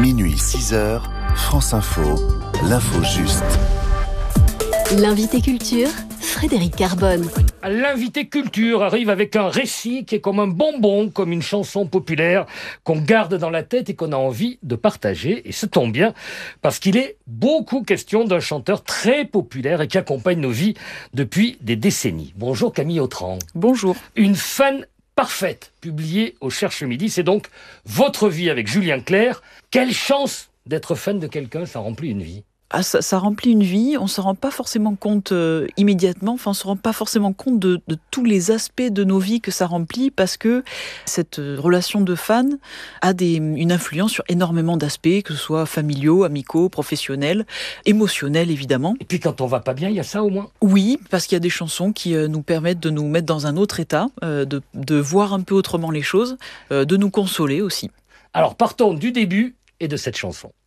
Minuit 6h, France Info, l'info juste. L'invité culture, Frédéric Carbone. L'invité culture arrive avec un récit qui est comme un bonbon, comme une chanson populaire qu'on garde dans la tête et qu'on a envie de partager. Et ça tombe bien, parce qu'il est beaucoup question d'un chanteur très populaire et qui accompagne nos vies depuis des décennies. Bonjour Camille Autran. Bonjour. Une fan parfaite, publiée au Cherche Midi. C'est donc votre vie avec Julien Clerc. Quelle chance d'être fan de quelqu'un, ça remplit une vie. Ça remplit une vie, on ne se rend pas forcément compte immédiatement, on ne se rend pas forcément compte de tous les aspects de nos vies que ça remplit, parce que cette relation de fan a une influence sur énormément d'aspects, que ce soit familiaux, amicaux, professionnels, émotionnels évidemment. Et puis quand on va pas bien, il y a ça au moins. Oui, parce qu'il y a des chansons qui nous permettent de nous mettre dans un autre état, de voir un peu autrement les choses, de nous consoler aussi. Alors partons du début et de cette chanson.